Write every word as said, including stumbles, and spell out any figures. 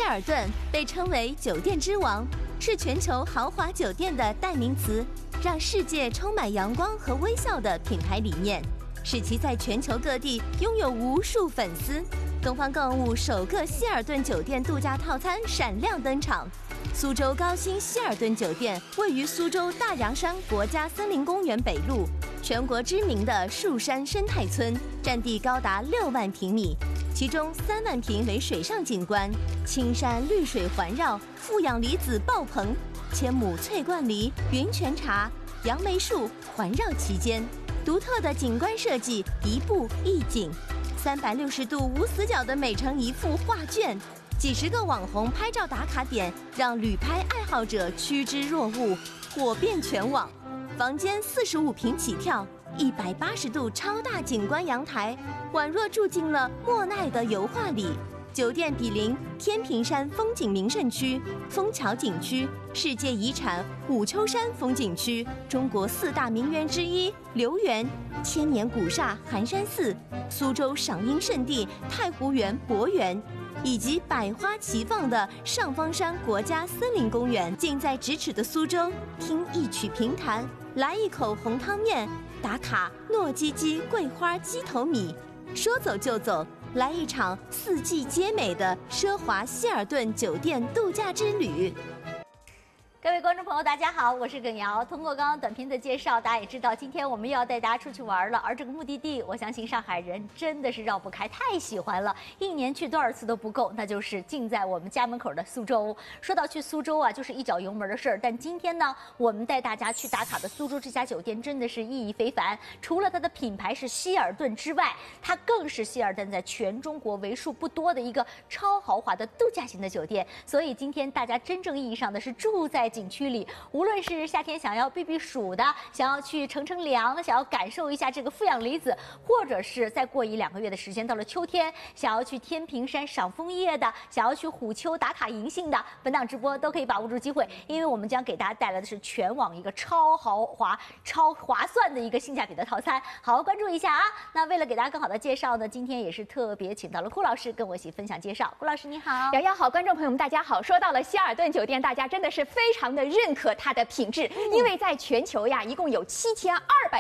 尔顿被称为酒店之王，是全球豪华酒店的代名词，让世界充满阳光和微笑的品牌理念，使其在全球各地拥有无数粉丝。东方购物首个希尔顿酒店度假套餐闪亮登场。苏州高新希尔顿酒店位于苏州大凉山国家森林公园北路，全国知名的树山生态村，占地高达六万平米，其中三万平为水上景观，青山绿水环绕，负氧离子爆棚，千亩翠冠梨、云泉茶、杨梅树环绕其间，独特的景观设计，一步一景，三百六十度无死角的美成一幅画卷。几十个网红拍照打卡点，让旅拍爱好者趋之若鹜，火遍全网。房间四十五平起跳，一百八十度超大景观阳台，宛若住进了莫奈的油画里。酒店毗邻天平山风景名胜区、枫桥景区、世界遗产虎丘山风景区、中国四大名园之一留园、千年古刹寒山寺、苏州赏樱圣地太湖园博园，以及百花齐放的上方山国家森林公园。近在咫尺的苏州，听一曲评弹，来一口红汤面，打卡糯叽叽桂花鸡头米，说走就走，来一场四季皆美的奢华希尔顿酒店度假之旅。 各位观众朋友，大家好，我是耿瑶。通过刚刚短片的介绍，大家也知道，今天我们又要带大家出去玩了。而这个目的地，我相信上海人真的是绕不开，太喜欢了，一年去多少次都不够。那就是近在我们家门口的苏州。说到去苏州啊，就是一脚油门的事儿。但今天呢，我们带大家去打卡的苏州这家酒店真的是意义非凡。除了它的品牌是希尔顿之外，它更是希尔顿在全中国为数不多的一个超豪华的度假型的酒店。所以今天大家真正意义上的是住在景区里，无论是夏天想要避避暑的，想要去乘乘凉，想要感受一下这个负氧离子，或者是再过一两个月的时间，到了秋天，想要去天平山赏枫叶的，想要去虎丘打卡银杏的，本档直播都可以把握住机会，因为我们将给大家带来的是全网一个超豪华、超划算的一个性价比的套餐，好好关注一下啊！那为了给大家更好的介绍呢，今天也是特别请到了顾老师跟我一起分享介绍。顾老师你好。 瑶瑶好，观众朋友们大家好。说到了希尔顿酒店，大家真的是非常的认可它的品质，因为在全球呀，一共有七千二百